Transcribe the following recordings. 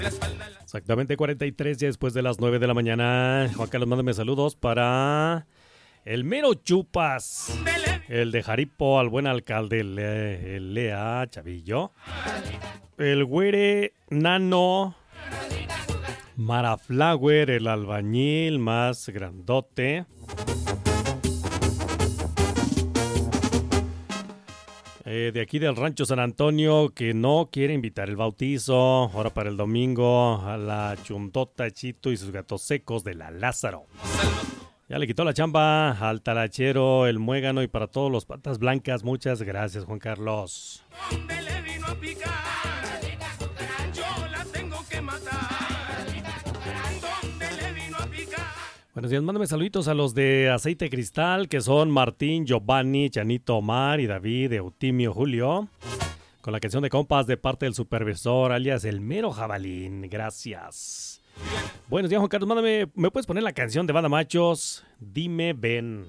Exactamente 43 ya después de las 9 de la mañana. Juan Carlos, mándame saludos para el mero Chupas, el de Jaripo, al buen alcalde el Lea Chavillo, el güere Nano, Maraflower, el albañil más grandote, de aquí del Rancho San Antonio, que no quiere invitar el bautizo ahora para el domingo, a la Chundota Chito y sus gatos secos de la Lázaro. Ya le quitó la chamba al talachero, el muégano y para todos los patas blancas. Muchas gracias, Juan Carlos. Buenos días, mándame saluditos a los de Aceite Cristal, que son Martín, Giovanni, Chanito, Omar y David, Eutimio, Julio, con la canción de compas de parte del supervisor, alias el mero jabalín. Gracias. Buenos días, Juan Carlos, mándame, ¿me puedes poner la canción de Banda Machos? Dime, ven.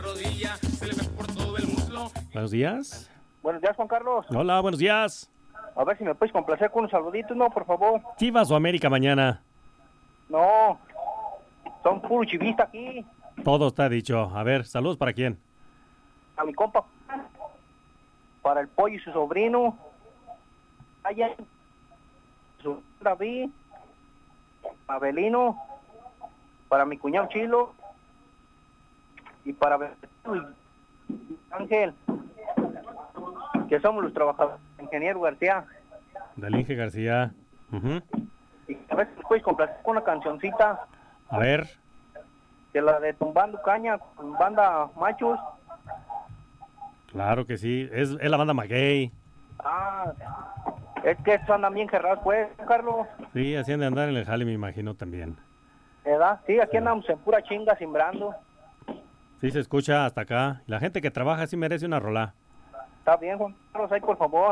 Buenos días. Buenos días, Juan Carlos. Hola, buenos días. A ver si me puedes complacer con unos saluditos, ¿no? Por favor. Chivas o América mañana. No, son puro chivista aquí. Todo está dicho. A ver, saludos para quién. A mi compa, para el pollo y su sobrino, allá, su David, Abelino, para mi cuñado Chilo, y para Ángel, que somos los trabajadores, ingeniero García. Del Inge García. Uh-huh. Y a ver si me puedes complacer con una cancioncita. A ver. De la de Tumbando Caña, con Banda Machos. Claro que sí, es la banda Maguey. Ah, es que estos andan bien cerrados, pues, Carlos. Sí, así han de andar en el jale, me imagino también. ¿Verdad? Sí, aquí andamos en pura chinga, sembrando. Sí, se escucha hasta acá. La gente que trabaja sí merece una rola. Está bien, Juan Carlos, ahí por favor.